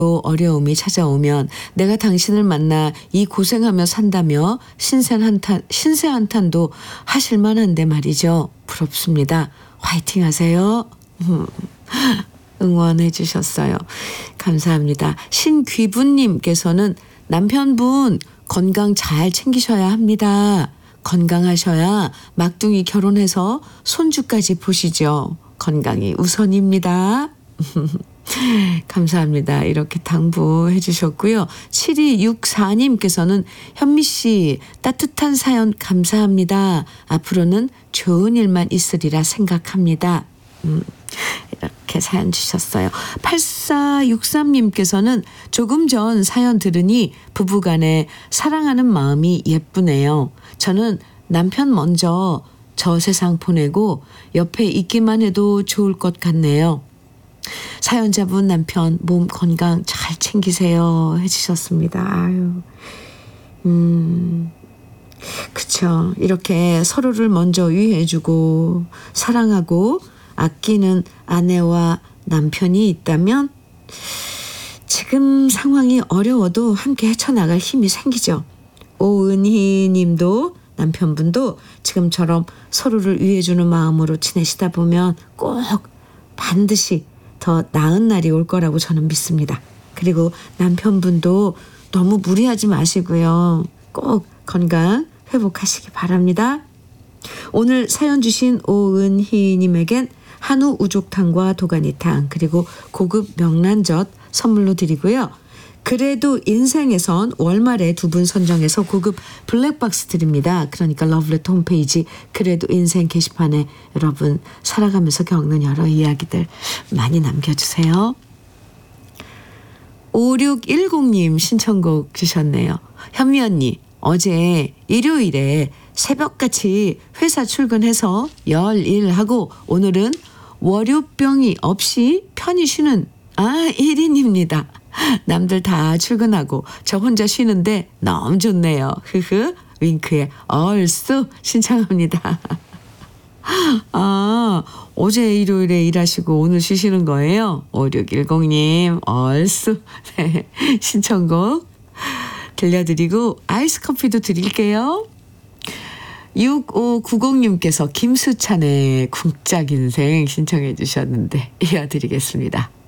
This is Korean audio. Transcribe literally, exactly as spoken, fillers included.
어려움이 찾아오면 내가 당신을 만나 이 고생하며 산다며 신세 한탄, 신세 한탄도 하실 만한데 말이죠. 부럽습니다. 화이팅 하세요. 응원해 주셨어요. 감사합니다. 신귀분님께서는 남편분 건강 잘 챙기셔야 합니다. 건강하셔야 막둥이 결혼해서 손주까지 보시죠. 건강이 우선입니다. 감사합니다. 이렇게 당부해 주셨고요. 칠이육사님께서는 현미 씨 따뜻한 사연 감사합니다. 앞으로는 좋은 일만 있으리라 생각합니다. 음, 이렇게 사연 주셨어요. 팔사육삼님께서는 조금 전 사연 들으니 부부간에 사랑하는 마음이 예쁘네요. 저는 남편 먼저 저 세상 보내고 옆에 있기만 해도 좋을 것 같네요. 사연자분 남편 몸 건강 잘 챙기세요 해주셨습니다. 아유, 음, 그쵸. 이렇게 서로를 먼저 위해주고 사랑하고 아끼는 아내와 남편이 있다면 지금 상황이 어려워도 함께 헤쳐나갈 힘이 생기죠. 오은희 님도 남편분도 지금처럼 서로를 위해주는 마음으로 지내시다 보면 꼭 반드시 더 나은 날이 올 거라고 저는 믿습니다. 그리고 남편분도 너무 무리하지 마시고요. 꼭 건강 회복하시기 바랍니다. 오늘 사연 주신 오은희님에겐 한우 우족탕과 도가니탕 그리고 고급 명란젓 선물로 드리고요. 그래도 인생에선 월말에 두 분 선정해서 고급 블랙박스 드립니다. 그러니까 러브레터 홈페이지 그래도 인생 게시판에 여러분 살아가면서 겪는 여러 이야기들 많이 남겨주세요. 오육일공님 신청곡 주셨네요. 현미 언니 어제 일요일에 새벽같이 회사 출근해서 열일하고 오늘은 월요병이 없이 편히 쉬는 아 일인입니다. 남들 다 출근하고 저 혼자 쉬는데 너무 좋네요. 흐흐 윙크의 얼쑤 신청합니다. 아 어제 일요일에 일하시고 오늘 쉬시는 거예요? 오육일공님 얼쑤 네, 신청곡 들려드리고 아이스 커피도 드릴게요. 육오구공님께서 김수찬의 쿵짝 인생 신청해 주셨는데 이어드리겠습니다.